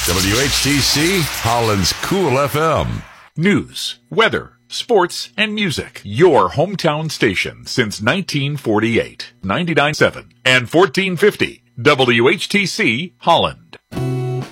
WHTC, Holland's Cool FM. News, weather, sports, and music. Your hometown station since 1948. 99.7 and 1450. WHTC, Holland.